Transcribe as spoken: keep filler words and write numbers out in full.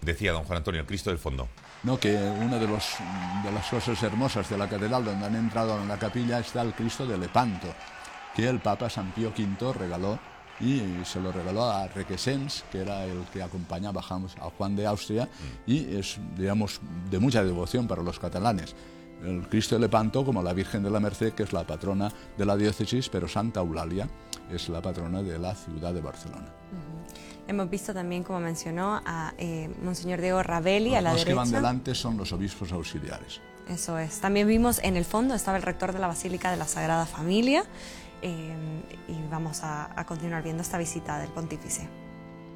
Decía don Juan Antonio, el Cristo del fondo. No, que una de, los, de las cosas hermosas de la catedral donde han entrado en la capilla está el Cristo de Lepanto, que el Papa San Pío quinto regaló y se lo regaló a Requesens, que era el que acompañaba a Juan de Austria, y es, digamos, de mucha devoción para los catalanes. El Cristo de Lepanto, como la Virgen de la Merced, que es la patrona de la diócesis, pero Santa Eulalia es la patrona de la ciudad de Barcelona. Uh-huh. Hemos visto también, como mencionó, a eh, Monseñor Diego Ravelli, los a la dos derecha. que van delante son los obispos auxiliares. Eso es. También vimos en el fondo, estaba el rector de la Basílica de la Sagrada Familia, eh, y vamos a, a continuar viendo esta visita del pontífice.